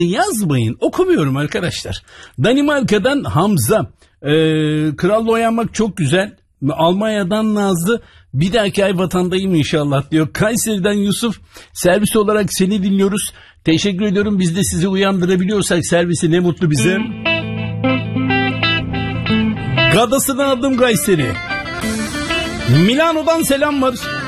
yazmayın. Okumuyorum arkadaşlar. Danimarka'dan Hamza. Kralla uyanmak çok güzel. Almanya'dan Nazlı. Bir dahaki ay vatandayım inşallah diyor. Kayseri'den Yusuf. Servis olarak seni dinliyoruz. Teşekkür ediyorum. Biz de sizi uyandırabiliyorsak servisi ne mutlu bize. Gadasını aldım Kayseri. Milano'dan selam var.